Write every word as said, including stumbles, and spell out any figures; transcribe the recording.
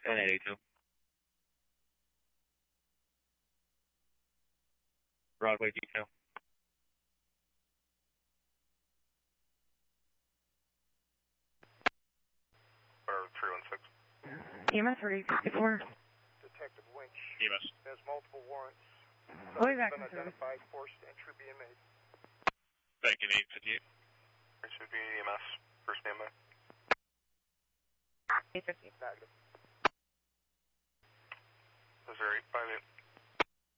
ten eighty-two. Broadway detail. Or three one six. E M S thirty fifty-four. Detective Winch. E M S. Has multiple warrants. I'll be back in Unidentified forced entry being made. Back in eight fifty-eight. Should be E M S. First standby. eight fifty. Negative. Missouri, five eight.